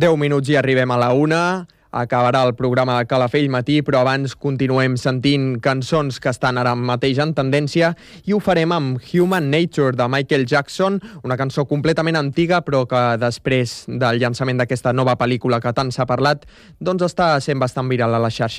10 minuts i arribem a la 1. Acabarà el programa Calafell Matí, però abans continuem sentint cançons que estan ara mateix en tendència i ho farem amb Human Nature de Michael Jackson, una cançó completament antiga però que després del llançament d'aquesta nova pel·lícula que tant s'ha parlat, doncs està sent bastant viral a les xarxes.